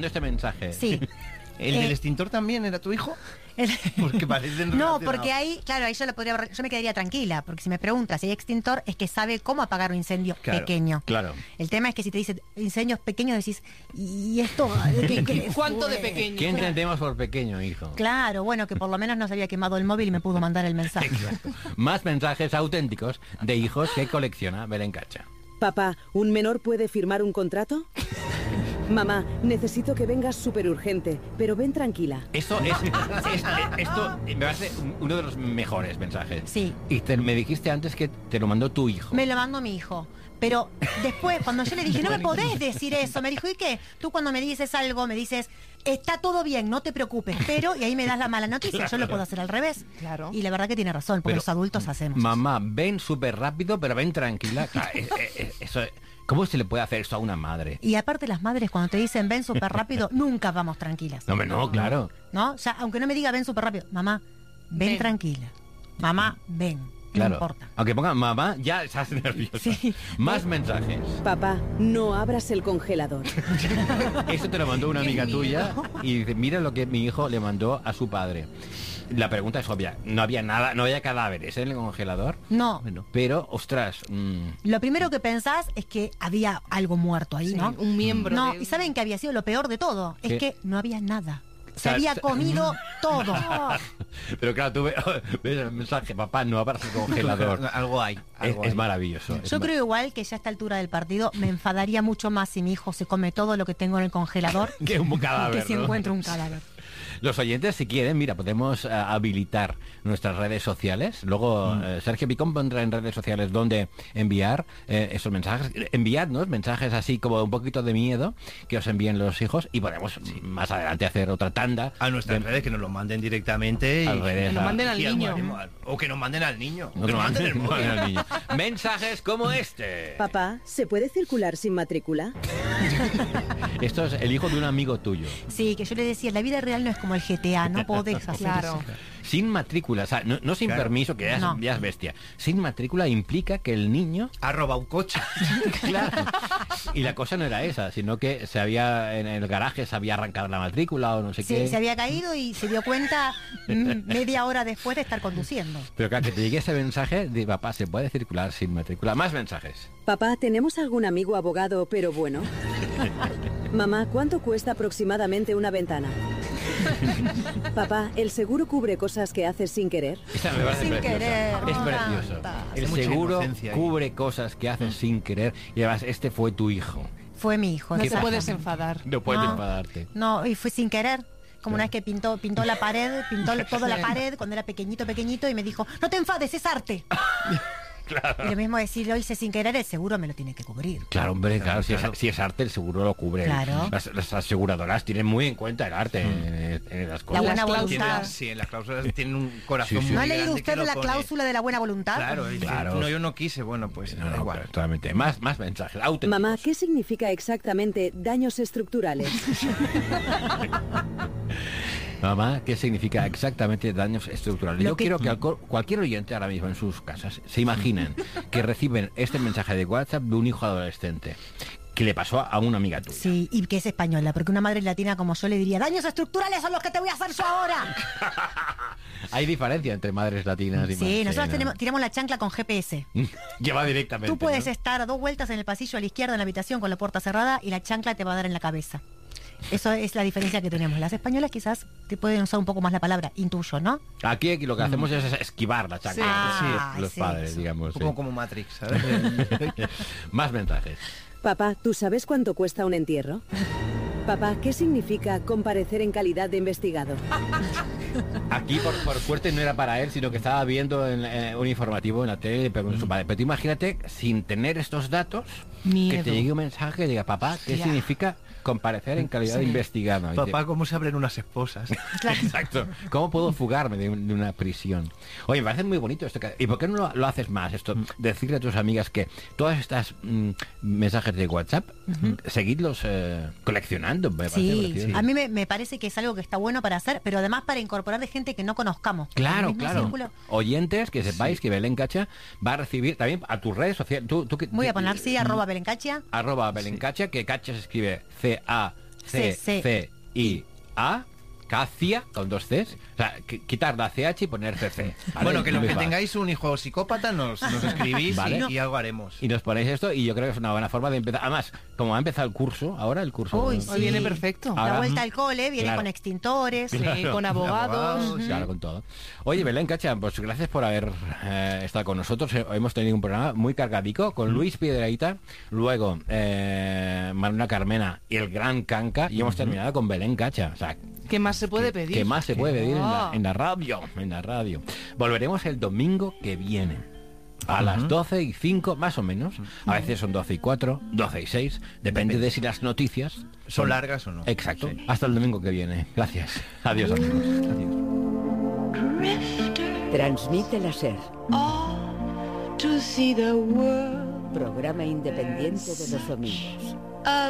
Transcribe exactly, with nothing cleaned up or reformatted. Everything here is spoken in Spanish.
este mensaje. Sí. ¿El Eh, del extintor también era tu hijo? El- Porque parecen No, relacionados. porque ahí, claro, ahí yo lo podría, yo me quedaría tranquila, porque si me preguntas si hay extintor, es que sabe cómo apagar un incendio Claro, pequeño. Claro. El tema es que si te dice incendios pequeños, decís, ¿y esto? ¿Qué- qué ¿Cuánto fue? de pequeño? ¿Qué entendemos por pequeño, hijo? Claro, bueno, que por lo menos no se había quemado el móvil y me pudo mandar el mensaje. Más mensajes auténticos de hijos que colecciona Belén Cacha. Papá, ¿un menor puede firmar un contrato? Mamá, necesito que vengas súper urgente, pero ven tranquila. Esto es, es- esto me parece uno de los mejores mensajes. Sí. Y te- me dijiste antes que te lo mandó tu hijo. Me lo mandó mi hijo. Pero después, cuando yo le dije, no me podés decir eso, me dijo, ¿y qué? Tú cuando me dices algo, me dices, está todo bien, no te preocupes, pero, y ahí me das la mala noticia, yo lo puedo hacer al revés. Claro. Y la verdad que tiene razón, porque Pero, los adultos hacemos. Mamá, ven súper rápido, pero ven tranquila. Claro, eh, eh, eh, eso, ¿cómo se le puede hacer esto a una madre? Y aparte las madres cuando te dicen ven súper rápido, nunca vamos tranquilas. No, hombre, no, claro. ¿No? O sea, aunque no me diga ven súper rápido, mamá, ven, Ven. tranquila. Mamá, ven. Claro. No importa. Aunque ponga mamá, ya estás nerviosa. Sí. Más mensajes. Papá, no abras el congelador. Esto te lo mandó una amiga tuya y dice, mira lo que mi hijo le mandó a su padre. La pregunta es obvia, no había nada, no había cadáveres en el congelador. No. Bueno, pero, ostras, mm, Lo primero que pensás es que había algo muerto ahí, Sí, ¿no? un miembro No, de- y ¿saben que había sido lo peor de todo? ¿Qué? Es que no había nada. Se sea, había se- comido todo. pero claro, tú ve- ves el mensaje, papá, no abras el congelador. Algo hay. Es, Algo es hay. maravilloso. es Yo ma- creo igual que ya a esta altura del partido me enfadaría mucho más si mi hijo se come todo lo que tengo en el congelador que un cadáver, que si ¿no? encuentro un cadáver. Los oyentes, si quieren, mira, podemos eh, habilitar nuestras redes sociales. Luego, Mm. eh, Sergio Picón pondrá en redes sociales dónde enviar eh, esos mensajes. Enviadnos mensajes así como un poquito de miedo que os envíen los hijos y podemos más adelante hacer otra tanda. A nuestras de- redes, que nos lo manden directamente. Al y, revés, Que lo a- manden al y al niño. móvil. O que nos manden al niño. No, que nos manden el no, móvil. al niño. Mensajes como este. Papá, ¿se puede circular sin matrícula? Esto es el hijo de un amigo tuyo. Sí, que yo le decía, la vida real no es como el G T A, no podés hacer Claro. eso. Sin matrícula, o sea, no, no sin Claro. permiso, que ya es, No. ya es bestia. Sin matrícula implica que el niño Ha robado un coche. Claro. Y la cosa no era esa, sino que se había en el garaje se había arrancado la matrícula o no sé Sí, qué. se había caído y se dio cuenta mm, media hora después de estar conduciendo. Pero claro, que te llegue ese mensaje de papá, se puede circular sin matrícula. Más mensajes. Papá, ¿tenemos algún amigo abogado, pero bueno? Mamá, ¿cuánto cuesta aproximadamente una ventana? Papá, ¿el seguro cubre cosas que haces sin querer? Esta me parece Sin preciosa. querer, Es me precioso. encanta. El Mucha seguro inocencia ahí. cubre cosas que haces sin querer y además este fue tu hijo. Fue mi hijo. No te exacto. puedes enfadar. No puedes No. enfadarte. No, y fue sin querer. Como una vez que pintó, pintó la pared, pintó toda la Sí. pared cuando era pequeñito, pequeñito, y me dijo, no te enfades, es arte. Y lo mismo decir, lo hice sin querer, el seguro me lo tiene que cubrir. Claro, hombre, claro, si, claro. Es, si es arte, el seguro lo cubre. Claro. Las, las aseguradoras tienen muy en cuenta el arte en, en las La cosas. buena cláusulas. voluntad. Tiene- sí, en las cláusulas tienen un corazón Sí, sí. muy ¿No ha leído grande que usted lo la pone. cláusula de la buena voluntad? Claro, y dice, Claro. no, yo no quise, bueno, pues No, da no, igual. pero totalmente. Más, más mensajes. Auténticos. Mamá, ¿qué significa exactamente daños estructurales? Mamá, ¿qué significa exactamente daños estructurales? Lo Yo que- quiero que al- cualquier oyente ahora mismo en sus casas se imaginen que reciben este mensaje de WhatsApp de un hijo adolescente que le pasó a una amiga tuya. Sí, y que es española, porque una madre latina como yo le diría, daños estructurales son los que te voy a hacer yo ahora. Hay diferencia entre madres latinas y Sí, madres- nosotros ¿no? tenemos, tiramos la chancla con G P S. Que va directamente. Tú puedes ¿no? estar a dos vueltas en el pasillo a la izquierda en la habitación con la puerta cerrada y la chancla te va a dar en la cabeza. Eso es la diferencia que tenemos. Las españolas quizás te pueden usar un poco más la palabra, intuyo, ¿no? Aquí, aquí lo que hacemos es esquivar la chancla. Sí. Sí, Ah, los sí, padres, sí. digamos. Un poco sí. como Matrix, ¿sabes? Más mensajes. Papá, ¿tú sabes cuánto cuesta un entierro? Papá, ¿qué significa comparecer en calidad de investigado? Aquí, por, por suerte, no era para él, sino que estaba viendo en, eh, un informativo en la tele y le preguntó a su padre. Pero tú imagínate, sin tener estos datos, Miedo. que te llegue un mensaje y diga, papá, ¿qué Hostia. significa comparecer en calidad de investigado? Y dice, Papá, ¿cómo se abren unas esposas? exacto. ¿Cómo puedo fugarme de, un- de una prisión? Oye, me parece muy bonito esto. que- ¿Y por qué no lo, lo haces más? Esto, decirle a tus amigas que todas estas mm, mensajes de WhatsApp, seguidlos eh, coleccionando. Me parece Sí, precioso. a mí me, me parece que es algo que está bueno para hacer, pero además para incorporar de gente que no conozcamos. En el Claro, mismo claro. círculo. Oyentes, que sepáis que Belén Cacha va a recibir también a tus redes sociales. Tú, tú, que- Voy a poner sí, arroba Belencacha. arroba Belén Cacha, que Cacha se escribe C A C, C, C, I, A, Cacia, con dos Cs. O sea, qu- quitar la C H y poner C C. ¿vale? Bueno, que lo Muy que fácil. tengáis un hijo psicópata nos, nos escribís Vale. y, y algo haremos. Y nos ponéis esto y yo creo que es una buena forma de empezar. Además, como ha empezado el curso, ahora el curso... Uy, de- sí. Hoy viene perfecto. Ahora- La vuelta al cole viene Claro. con extintores. Sí, Claro. con abogados. Abogados, Claro, con todo. Oye, Belén Cacha, pues gracias por haber eh, estado con nosotros. Eh, Hemos tenido un programa muy cargadico con Luis Piedrahita, luego eh, Marina Carmena y el gran Canca, y hemos terminado con Belén Cacha. O sea, ¿Qué más se puede pedir? ¿qué más se puede pedir en la, Oh. en la radio? En la radio. Volveremos el domingo que viene. A las doce y cinco, más o menos. A veces son doce y cuatro, doce y seis. Depende de si las noticias ¿Son largas o no? Exacto. Sí. Hasta el domingo que viene. Gracias. Adiós, amigos. Adiós. Transmite la SER, to see the world programa independiente de los domingos. a